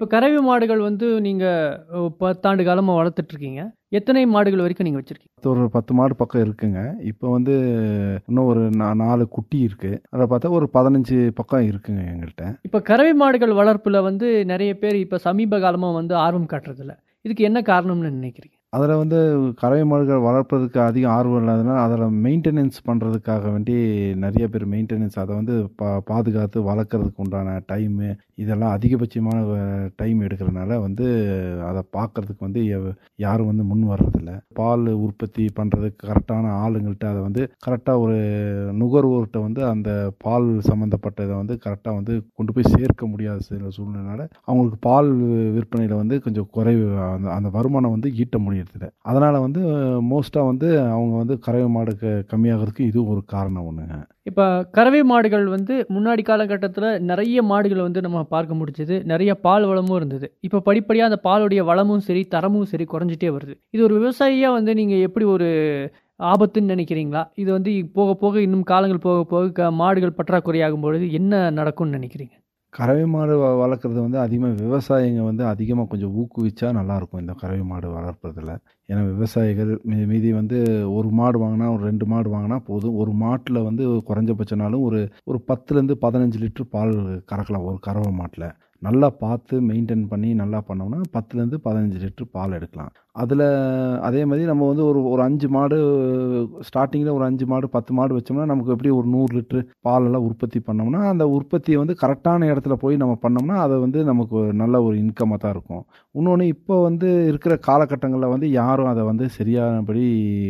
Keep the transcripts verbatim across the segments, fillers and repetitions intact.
இப்ப கறவை மாடுகள் வந்து நீங்க ஒ பத்து ஆண்டு காலமா வளர்த்துட்ருக்கீங்க. எத்தனை மாடுகள் வரைக்கும் நீங்க வச்சிருக்கீங்க? ஒரு பத்து மாடு பக்கம் இருக்குங்க. இப்போ வந்து இன்னும் ஒரு நா நாலு குட்டி இருக்கு. அத பார்த்தா ஒரு பதினைந்து பக்கம் இருக்குங்க எங்கள்ட்ட. இப்ப கறவை மாடுகள் வளர்ப்புல வந்து நெறைய பேர் இப்ப சமீப காலமா வந்து ஆர்வம் காட்டுறதில்ல. இதுக்கு என்ன காரணம்னு நினைக்கிறீங்க? அதில வந்து கறவை மாடுகள் வளர்ப்பதற்கு அதிக ஆர்வம் இல்லாதனால, அதில மெயின்டெனன்ஸ் பண்றதுக்காக வேண்டி நெறைய பேர் மெயின்டெனன்ஸ் அத வந்து பா பாதுகாத்து வளர்க்கறதுக்கு உண்டான டைமு, இதெல்லாம் அதிகபட்சமான வ டைம் எடுக்கிறனால வந்து அத பார்க்கறதுக்கு வந்து எவ் யாரும் வந்து முன் வர்றதில்ல. பால் உற்பத்தி பண்றதுக்கு கரெக்டான ஆளுங்கள்ட்ட அத வந்து கரெக்ட்டா ஒரு நுகர்வோர்ட்ட வந்து அந்த பால் சம்மந்தப்பட்டத வந்து கரெக்ட்டா வந்து கொண்டு போய் சேர்க்க முடியாத சில சூழ்நிலைனால, அவங்களுக்கு பால் விற்பனையில வந்து கொஞ்சம் குறைவு அந்த அந்த வருமானம் வந்து ஈட்ட முடியறதில்ல. அதனால வந்து மோஸ்ட்டா வந்து அவங்க வந்து கறவை மாடு க கம்மியாகறதுக்கு இது ஒரு காரணம் ஒண்ணுங்க. இப்ப கறவை மாடுகள் வந்து முன்னாடி காலகட்டத்தில நெறைய மாடுகள வந்து நம்ம பார்க்க முடிஞ்சது. நெறைய பால் வளமும் இருந்தது. இப்ப படிப்படியா அந்த பாலுடைய வளமும் சரி, தரமும் சரி குறைஞ்சுட்டே வருது. இது ஒரு விவசாயியா வந்து நீங்க எப்படி ஒரு ஆபத்துன்னு நினைக்கிறீங்களா? இது வந்து போக போக இன்னும் காலங்கள் போக போக க மாடுகள் பற்றாக்குறையாகும் பொழுது என்ன நடக்கும்னு நினைக்கிறீங்க? கறவை மாடு வ வளர்க்குறது வந்து அதிகமா விவசாயிங்க வந்து அதிகமா கொஞ்சம் ஊக்குவிச்சா நல்லாயிருக்கும் இந்த கறவை மாடு வளர்ப்பதில. ஏன்னா விவசாயிகள் மீ மீதி வந்து ஒரு மாடு வாங்குனா, ஒரு ரெண்டு மாடு வாங்குனா போதும். ஒரு மாட்டுல வந்து குறைஞ்சபட்சம்னாலும் ஒரு ஒரு பத்துலேருந்து பதினைந்து லிட்டர் பால் கறக்கலாம் ஒரு கறவை மாட்டுல. நல்லா பார்த்து மெயின்டெயின் பண்ணி நல்லா பண்ணோம்னா பத்துலேருந்து பதினைந்து லிட்டர் பால் எடுக்கலாம். அதில அதே மாரி நம்ம வந்து ஒரு ஒரு அஞ்சு மாடு ஸ்டார்ட்டிங்கில ஒரு அஞ்சு மாடு, பத்து மாடு வச்சோம்னா, நமக்கு எப்படியும் ஒரு நூறு லிட்டர் பாலெல்லாம் உற்பத்தி பண்ணோம்னா, அந்த உற்பத்திய வந்து கரெக்டான இடத்துல போய் நம்ம பண்ணோம்னா, அது வந்து நமக்கு ஒரு நல்ல ஒரு இன்கம்மா தான் இருக்கும். இன்னொன்னு இப்போ வந்து இருக்கிற காலகட்டங்கள்ல வந்து யாரும் அத வந்து சரியானபடி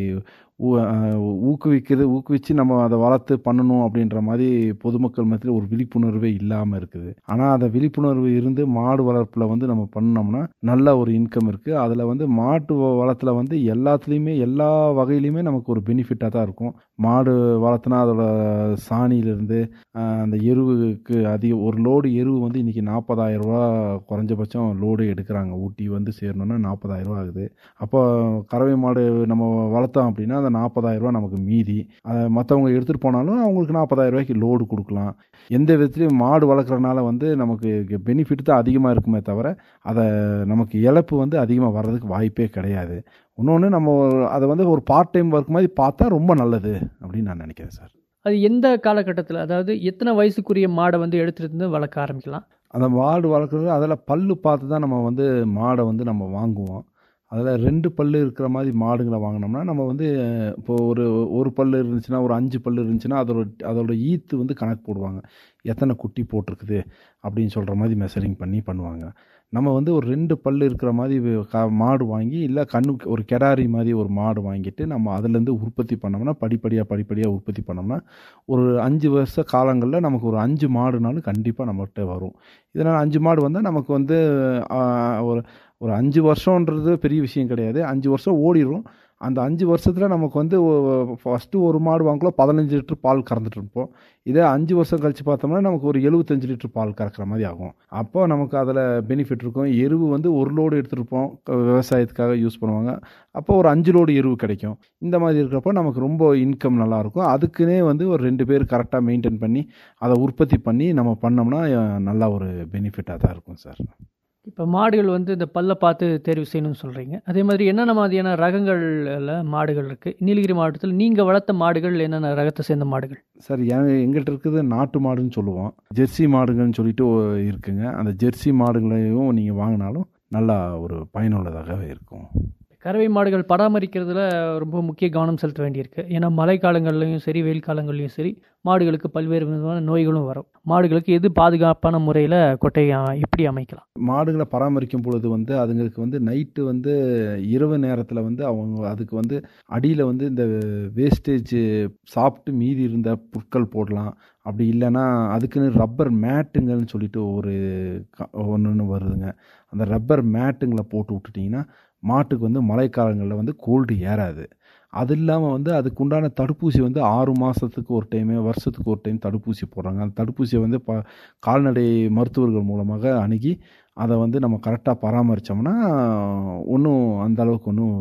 ஊ அ ஊக்குவிக்கிறது ஊக்குவிச்சு நம்ம அத வளர்த்து பண்ணணும் அப்படின்ற மாரி பொதுமக்கள் மத்தியில ஒரு விழிப்புணர்வே இல்லாம இருக்குது. ஆனா அத விழிப்புணர்வு இருந்து மாடு வளர்ப்புல வந்து நம்ம பண்ணோம்னா, நல்ல ஒரு இன்கம் இருக்கு. அதில வந்து மாட்டு வ வளத்துல வந்து எல்லாத்துலயுமே எல்லா வகையிலயுமே நமக்கு ஒரு பெனிஃபிட்டா தான் இருக்கும். மாடு வளர்த்துனா அதோட சாணியிலிருந்து அ அந்த எருவுக்கு அதிக ஒரு லோடு எருவு வந்து இன்னைக்கு ரூ. நாற்பதாயிரம் குறைஞ்சபட்சம் லோடு எடுக்குறாங்க. ஊட்டி வந்து சேரணும்னா ரூ. நாற்பதாயிரம் ஆகுது. அப்போ கறவை மாடு நம்ம வளர்த்தோம் அப்படின்னா, அந்த ரூ. நாற்பதாயிரம் நமக்கு மீதி. அத மத்தவங்க எடுத்துட்டு போனாலும் அவங்களுக்கு ரூ. நாற்பதாயிரம் லோடு குடுக்கலாம். எந்த விதத்திலயும் மாடு வளர்க்குறனால வந்து நமக்கு பெனிஃபிட் தான் அதிகமா இருக்குமே தவிர, அத நமக்கு இழப்பு வந்து அதிகமா வர்றதுக்கு வாய்ப்பே கிடையாது. இன்னொன்னு நம்ம அத வந்து ஒரு பார்ட் டைம் ஒர்க் மாரி பார்த்தா ரொம்ப நல்லது அப்படின்னு நான் நினைக்கிறேன் சார். அது எந்த காலகட்டத்தில? அதாவது எத்தன வயசுக்குரிய மாட வந்து எடுத்துட்டு வந்து வளர்க்க ஆரம்பிக்கலாம்? அந்த மாடு வளர்க்குறது அதில பல்லு பார்த்து தான் நம்ம வந்து மாட வந்து நம்ம வாங்குவோம். அதில ரெண்டு பல்லு இருக்கிற மாரி மாடுங்கள வாங்குனோம்னா, நம்ம வந்து இப்போ ஒரு ஒரு பல்லு இருந்துச்சுன்னா, ஒரு அஞ்சு பல்லு இருந்துச்சுன்னா, அதோட அதோட ஈத்து வந்து கணக்கு போடுவாங்க. எத்தன குட்டி போட்டிருக்குது அப்படின்னு சொல்ற மாரி மெஷரிங் பண்ணி பண்ணுவாங்க. நம்ம வந்து ஒரு ரெண்டு பல்லு இருக்கிற மாரி க மாடு வாங்கி, இல்ல கண்ணுக்கு ஒரு கெடாரி மாரி ஒரு மாடு வாங்கிட்டு, நம்ம அதிலேருந்து உற்பத்தி பண்ணோம்னா, படிப்படியா படிப்படியா உற்பத்தி பண்ணோம்னா, ஒரு அஞ்சு வருஷ காலங்கள்ல நமக்கு ஒரு அஞ்சு மாடுனாலும் கண்டிப்பா நம்மகிட்ட வரும். இதனால அஞ்சு மாடு வந்தா நமக்கு வந்து அ ஒரு ஒரு அஞ்சு வருஷம்ன்றது பெரிய விஷயம் கிடையாது. அஞ்சு வருஷம் ஓடிரும். அந்த அஞ்சு வருஷத்துல நமக்கு வந்து ஒ ஃபர்ஸ்ட்டு ஒரு மாடு வாங்கக்குள்ள பதினைந்து லிட்டர் பால் கறந்துட்டு இருப்போம். இதே அஞ்சு வருஷம் கழிச்சு பார்த்தோம்னா, நமக்கு ஒரு எழுபத்தஞ்சு லிட்டர் பால் கறக்கிற மாரி ஆகும். அப்போ நமக்கு அதில பெனிஃபிட் இருக்கும். எருவு வந்து ஒரு லோடு எடுத்துருப்போம். விவசாயத்துக்காக யூஸ் பண்ணுவாங்க. அப்போ ஒரு அஞ்சு லோடு எருவு கிடைக்கும். இந்த மாரி இருக்கிறப்போ நமக்கு ரொம்ப இன்கம் நல்லாயிருக்கும். அதுக்குன்னே வந்து ஒரு ரெண்டு பேர் கரெக்ட்டா மெயின்டெயின் பண்ணி, அத உற்பத்தி பண்ணி நம்ம பண்ணோம்னா, நல்லா ஒரு பெனிஃபிட்டா தான் இருக்கும் சார். இப்ப மாடுகள் வந்து இந்த பல்ல பார்த்து தேர்வு செய்யணும்னு சொல்றீங்க. அதே மாதிரி என்னென்ன மாதிரியான ரகங்கள்ல மாடுகள் இருக்கு? நீலகிரி மாவட்டத்தில நீங்க வளர்த்த மாடுகள் என்னென்ன ரகத்த சேர்ந்த மாடுகள்? சார் என் எங்கள்ட்ட இருக்கிறது நாட்டு மாடுன்னு சொல்லுவோம். ஜெர்சி மாடுங்கன்னு சொல்லிட்டு ஒ இருக்குங்க. அந்த ஜெர்சி மாடுகளையும் நீங்க வாங்குனாலும் நல்லா ஒரு பயனுள்ளதாகவே இருக்கும். கறவை மாடுகள் பராமரிக்கிறதுல ரொம்ப முக்கிய கவனம் செலுத்த வேண்டியிருக்கு. ஏன்னா மழை காலங்கள்லயும் சரி, வெயில் காலங்கள்லயும் சரி, மாடுகளுக்கு பல்வேறு விதமான நோய்களும் வரும். மாடுகளுக்கு எது பாதுகாப்பான முறையில கொட்டைய எப்படி அமைக்கலாம்? மாடுகள பராமரிக்கும் பொழுது வந்து அதுங்களுக்கு வந்து நைட்டு வந்து இரவு நேரத்தில வந்து அவங்க அதுக்கு வந்து அடியில வந்து இந்த வேஸ்டேஜ் சாப்பிட்டு மீதி இருந்த புற்கள் போடலாம். அப்படி இல்லன்னா, அதுக்குன்னு ரப்பர் மேட்டுங்கன்னு சொல்லிட்டு ஒரு க ஒண்ணுன்னு வருதுங்க. அந்த ரப்பர் மேட்டுங்கள போட்டு விட்டுட்டீங்கன்னா, மாட்டுக்கு வந்து மழைக்காலங்கள்ல வந்து கோல்டு ஏறாது. அது இல்லாம வந்து அதுக்கு உண்டான தடுப்பூசி வந்து ஆறு மாசத்துக்கு ஒரு டைமு, வருஷத்துக்கு ஒரு டைம் தடுப்பூசி போடுறாங்க. அந்த தடுப்பூசிய வந்து ப கால்நடை மருத்துவர்கள் மூலமாக அணுகி, அத வந்து நம்ம கரெக்ட்டா பராமரிச்சோம்னா, ஒண்ணும் அந்த அளவுக்கு ஒண்ணும்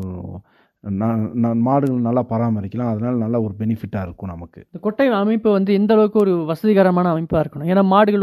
நான் நான் மாடுகள் நல்லா பராமரிக்கலாம். அதனால நல்ல ஒரு பெனிஃபிட்டா இருக்கும் நமக்கு. இந்த கொட்டை அமைப்பு வந்து எந்த அளவுக்கு ஒரு வசதிகரமான அமைப்பா இருக்கணும்? ஏன்னா மாடுகள்